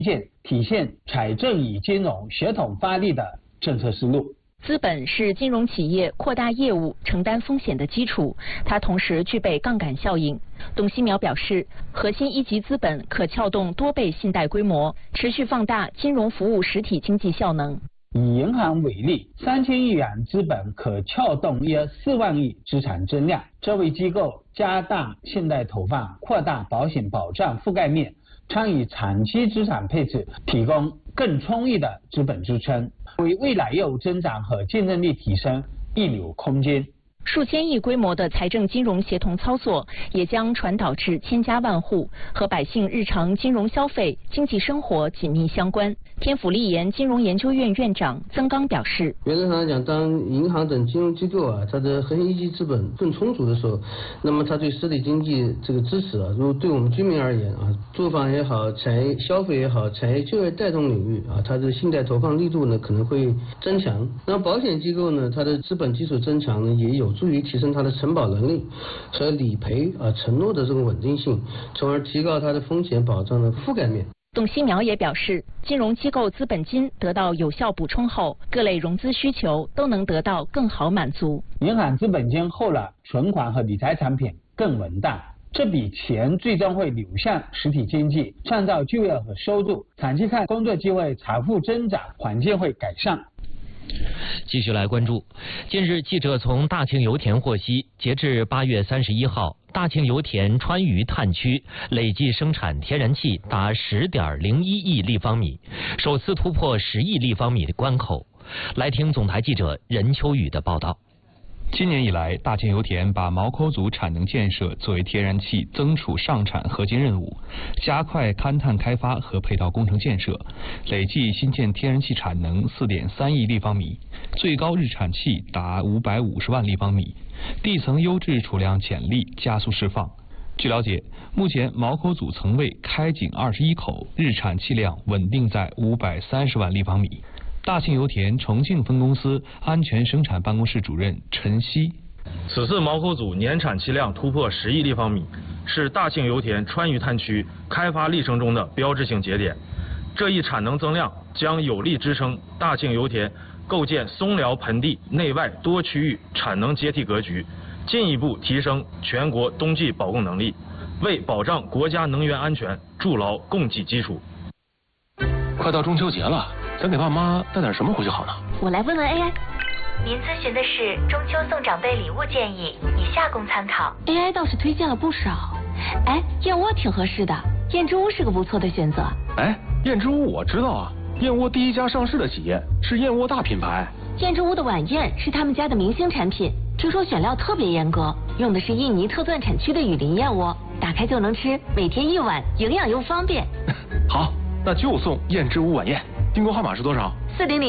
件体现财政与金融协同发力的政策思路。 资本是金融企业扩大业务、承担风险的基础，它同时具备杠杆效应。董希苗表示，核心一级资本可撬动多倍信贷规模，持续放大金融服务实体经济效能。 以银行为例，3000亿元资本可撬动约4万亿资产增量，这为机构加大信贷投放、扩大保险保障覆盖面、参与长期资产配置提供更充裕的资本支撑，为未来业务增长和竞争力提升预留空间。 数千亿规模的财政金融协同操作，也将传导至千家万户，和百姓日常金融消费、经济生活紧密相关。天府立研金融研究院院长曾刚表示， 原则上来讲，当银行等金融机构它的核心一级资本更充足的时候，那么它对实体经济这个支持如果对我们居民而言住房也好，产业消费也好，产业就业带动领域它的信贷投放力度呢可能会增强。那保险机构呢，它的资本基础增强呢，也有助于提升它的承保能力和理赔承诺的这种稳定性，从而提高它的风险保障的覆盖面。 董希苗也表示，金融机构资本金得到有效补充后，各类融资需求都能得到更好满足。 银行资本金后了，存款和理财产品更稳当，这笔钱最终会流向实体经济，创造就业和收入。长期看，工作机会、财富增长环境会改善。 继续来关注，近日记者从大庆油田获悉，截至8月31号，大庆油田川渝探区累计生产天然气达10.01亿立方米，首次突破10亿立方米的关口。来听总台记者任秋雨的报道。 今年以来，大庆油田把毛口组产能建设作为天然气增储上产核心任务，加快勘探开发和配套工程建设，累计新建天然气产能4.3亿立方米，最高日产气达550万立方米，地层优质储量潜力加速释放。据了解，目前毛口组层位开井21口，日产气量稳定在530万立方米。大庆油田重庆分公司安全生产办公室主任陈曦， 此次毛口组年产气量突破10亿立方米，是大庆油田川渝探区开发历程中的标志性节点。这一产能增量将有力支撑大庆油田构建松辽盆地内外多区域产能接替格局，进一步提升全国冬季保供能力，为保障国家能源安全筑牢供给基础。 快到中秋节了，咱给爸妈带点什么回去好呢？ 我来问问 AI。您咨询的是中秋送长辈礼物建议，以下供参考。AI 倒是推荐了不少。燕窝挺合适的，燕之屋是个不错的选择。 燕之屋我知道啊，燕窝第一家上市的企业，是燕窝大品牌。 燕之屋的晚宴是他们家的明星产品，听说选料特别严格，用的是印尼特钻产区的雨林燕窝，打开就能吃，每天1碗，营养又方便。 好，那就送燕之屋晚宴。订购号码是多少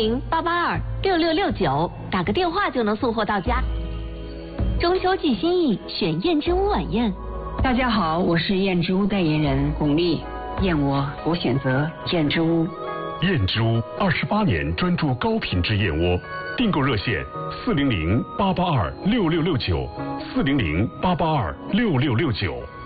？400-882-6669，打个电话就能送货到家。中秋寄心意，选燕之屋晚宴。 大家好，我是燕之屋代言人巩俐。燕窝我选择燕之屋。 燕之屋28年专注高品质燕窝，订购热线400-882-6669，400-882-6669。